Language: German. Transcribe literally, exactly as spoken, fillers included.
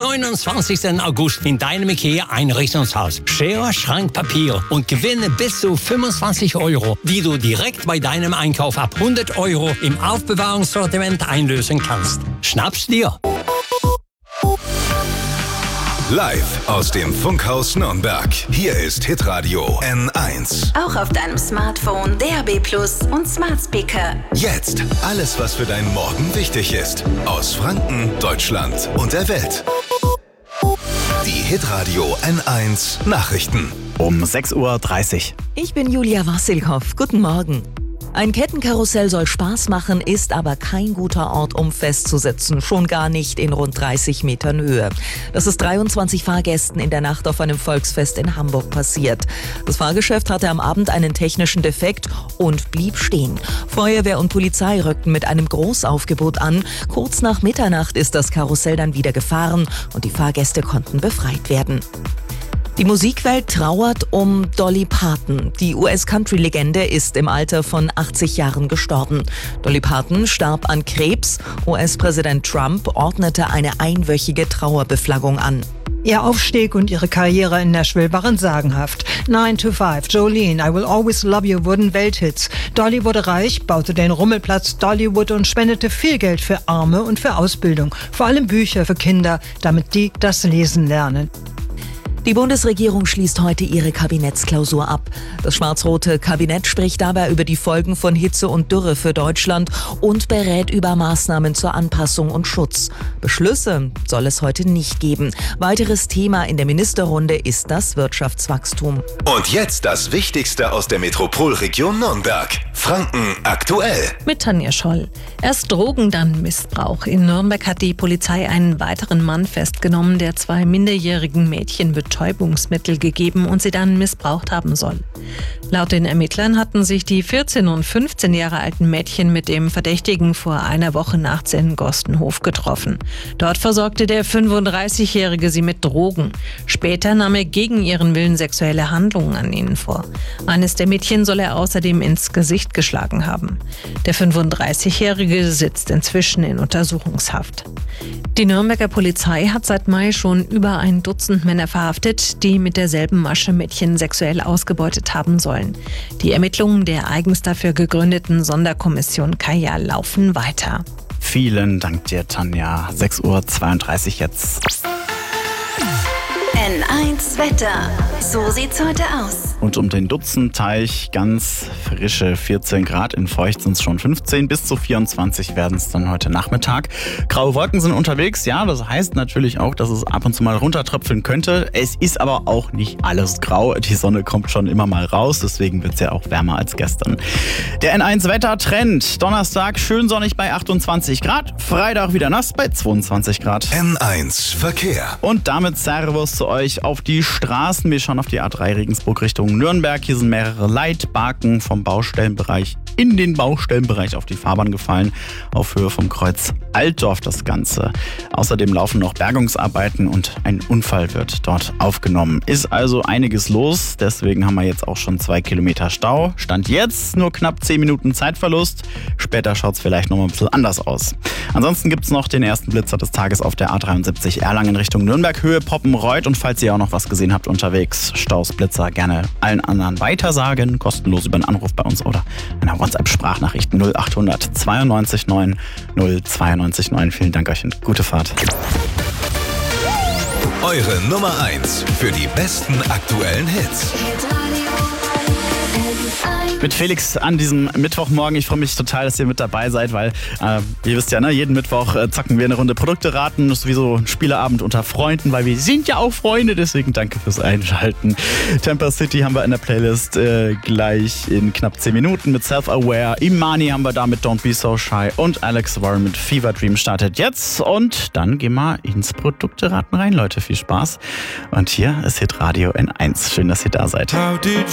neunundzwanzigsten August in deinem IKEA-Einrichtungshaus. Schere, Schrank, Papier und gewinne bis zu fünfundzwanzig Euro, die du direkt bei deinem Einkauf ab hundert Euro im Aufbewahrungssortiment einlösen kannst. Schnapp's dir! Live aus dem Funkhaus Nürnberg. Hier ist Hitradio N eins. Auch auf deinem Smartphone, D A B Plus und Smart Speaker. Jetzt alles, was für deinen Morgen wichtig ist. Aus Franken, Deutschland und der Welt. Die Hitradio N eins Nachrichten. Um sechs Uhr dreißig. Ich bin Julia Wassilkow. Guten Morgen. Ein Kettenkarussell soll Spaß machen, ist aber kein guter Ort, um festzusitzen. Schon gar nicht in rund dreißig Metern Höhe. Das ist dreiundzwanzig Fahrgästen in der Nacht auf einem Volksfest in Hamburg passiert. Das Fahrgeschäft hatte am Abend einen technischen Defekt und blieb stehen. Feuerwehr und Polizei rückten mit einem Großaufgebot an. Kurz nach Mitternacht ist das Karussell dann wieder gefahren und die Fahrgäste konnten befreit werden. Die Musikwelt trauert um Dolly Parton. Die U S-Country-Legende ist im Alter von achtzig Jahren gestorben. Dolly Parton starb an Krebs. U S-Präsident Trump ordnete eine einwöchige Trauerbeflaggung an. Ihr Aufstieg und ihre Karriere in Nashville waren sagenhaft. nine to five, Jolene, I Will Always Love You wurden Welthits. Dolly wurde reich, baute den Rummelplatz Dollywood und spendete viel Geld für Arme und für Ausbildung. Vor allem Bücher für Kinder, damit die das Lesen lernen. Die Bundesregierung schließt heute ihre Kabinettsklausur ab. Das schwarz-rote Kabinett spricht dabei über die Folgen von Hitze und Dürre für Deutschland und berät über Maßnahmen zur Anpassung und Schutz. Beschlüsse soll es heute nicht geben. Weiteres Thema in der Ministerrunde ist das Wirtschaftswachstum. Und jetzt das Wichtigste aus der Metropolregion Nürnberg. Franken aktuell. Mit Tanja Scholl. Erst Drogen, dann Missbrauch. In Nürnberg hat die Polizei einen weiteren Mann festgenommen, der zwei minderjährigen Mädchen Betäubungsmittel gegeben und sie dann missbraucht haben soll. Laut den Ermittlern hatten sich die vierzehn und fünfzehn Jahre alten Mädchen mit dem Verdächtigen vor einer Woche nachts in Gostenhof getroffen. Dort versorgte der fünfunddreißigjährige sie mit Drogen. Später nahm er gegen ihren Willen sexuelle Handlungen an ihnen vor. Eines der Mädchen soll er außerdem ins Gesicht geschlagen haben. Der fünfunddreißigjährige sitzt inzwischen in Untersuchungshaft. Die Nürnberger Polizei hat seit Mai schon über ein Dutzend Männer verhaftet, die mit derselben Masche Mädchen sexuell ausgebeutet haben sollen. Die Ermittlungen der eigens dafür gegründeten Sonderkommission Kaya laufen weiter. Vielen Dank dir, Tanja. sechs Uhr zweiunddreißig jetzt. N eins Wetter. So sieht's heute aus. Und um den Dutzendteich ganz frische vierzehn Grad, in Feucht sind es schon fünfzehn, bis zu vierundzwanzig werden es dann heute Nachmittag. Graue Wolken sind unterwegs, ja, das heißt natürlich auch, dass es ab und zu mal runtertröpfeln könnte. Es ist aber auch nicht alles grau, die Sonne kommt schon immer mal raus, deswegen wird es ja auch wärmer als gestern. Der N eins Wettertrend, Donnerstag schön sonnig bei achtundzwanzig Grad, Freitag wieder nass bei zweiundzwanzig Grad. N eins Verkehr. Und damit Servus zu euch auf die Straßen. Wir schauen auf die A drei Regensburg Richtung Nürnberg. Hier sind mehrere Leitbarken vom Baustellenbereich in den Baustellenbereich auf die Fahrbahn gefallen, auf Höhe vom Kreuz Altdorf das Ganze. Außerdem laufen noch Bergungsarbeiten und ein Unfall wird dort aufgenommen. Ist also einiges los, deswegen haben wir jetzt auch schon zwei Kilometer Stau. Stand jetzt nur knapp zehn Minuten Zeitverlust. Später schaut es vielleicht noch mal ein bisschen anders aus. Ansonsten gibt es noch den ersten Blitzer des Tages auf der A dreiundsiebzig Erlangen Richtung Nürnberg, Höhe Poppenreuth. Und falls ihr auch noch was gesehen habt unterwegs, Staus, Blitzer, gerne allen anderen weitersagen. Kostenlos über einen Anruf bei uns oder einer WhatsApp-Sprachnachricht null achthundert zweiundneunzig neun null zweiundneunzig neun. Vielen Dank euch und gute Fahrt. Eure Nummer eins für die besten aktuellen Hits. Mit Felix an diesem Mittwochmorgen. Ich freue mich total, dass ihr mit dabei seid, weil äh, ihr wisst ja, ne, jeden Mittwoch äh, zocken wir eine Runde Produkte raten. Das ist wie so ein Spieleabend unter Freunden, weil wir sind ja auch Freunde. Deswegen danke fürs Einschalten. Temper City haben wir in der Playlist äh, gleich in knapp zehn Minuten mit Self-Aware. Imani haben wir da mit Don't Be So Shy und Alex Warren mit Fever Dream startet jetzt. Und dann gehen wir ins Produkte raten rein, Leute. Viel Spaß. Und hier ist Hitradio N eins. Schön, dass ihr da seid.